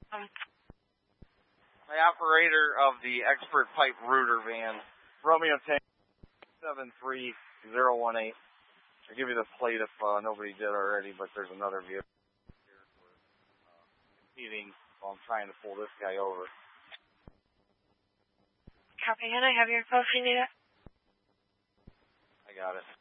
Um, My operator of the Expert Pipe Rooter van, Romeo Tank 73018. I'll give you the plate if nobody did already, but there's another vehicle here competing while I'm trying to pull this guy over. copy, and I have your phone if you need it. I got it.